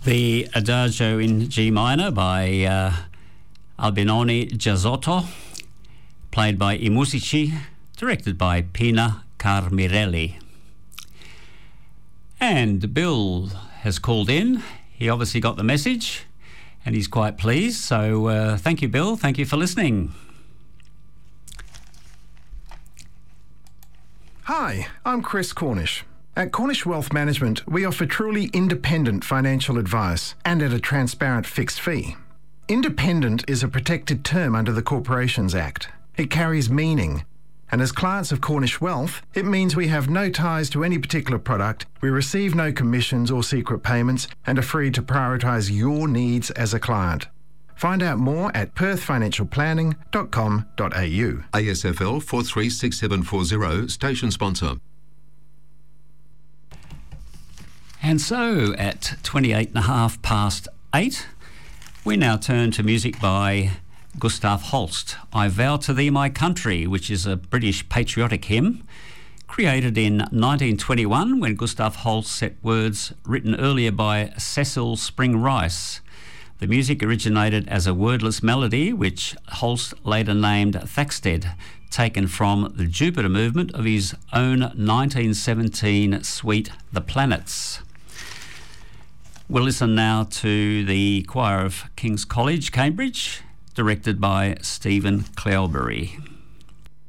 The Adagio in G minor by Albinoni Giazzotto, played by I Musici, directed by Pina Carmirelli. And Bill has called in. He obviously got the message and he's quite pleased. So thank you, Bill. Thank you for listening. Hi, I'm Chris Cornish. At Cornish Wealth Management, we offer truly independent financial advice and at a transparent fixed fee. Independent is a protected term under the Corporations Act. It carries meaning. And as clients of Cornish Wealth, it means we have no ties to any particular product, we receive no commissions or secret payments, and are free to prioritise your needs as a client. Find out more at perthfinancialplanning.com.au. ASFL 436740, station sponsor. And so at 8:28 we now turn to music by Gustav Holst, I Vow to Thee My Country, which is a British patriotic hymn created in 1921 when Gustav Holst set words written earlier by Cecil Spring Rice. The music originated as a wordless melody which Holst later named Thaxted, taken from the Jupiter movement of his own 1917 suite The Planets. We'll listen now to the choir of King's College, Cambridge, directed by Stephen Cleobury.